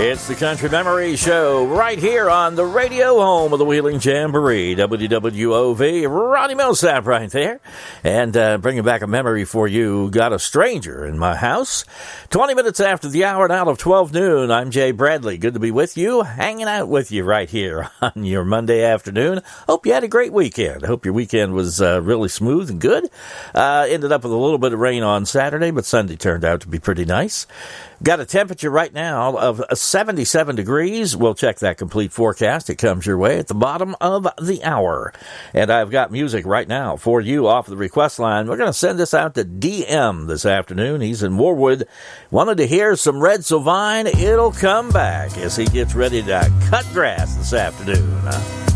It's the Country Memory Show right here on the radio home of the Wheeling Jamboree, WWOV. Ronnie Millsap right there. And bringing back a memory for you. Got a stranger in my house. 20 minutes after the hour and out of 12 noon. I'm Jay Bradley. Good to be with you, hanging out with you right here on your Monday afternoon. Hope you had a great weekend. Hope your weekend was really smooth and good. Ended up with a little bit of rain on Saturday, but Sunday turned out to be pretty nice. Got a temperature right now of 77 degrees. We'll check that complete forecast. It comes your way at the bottom of the hour. And I've got music right now for you off the request line. We're going to send this out to DM this afternoon. He's in Warwood. Wanted to hear some Red Sylvain. It'll come back as he gets ready to cut grass this afternoon.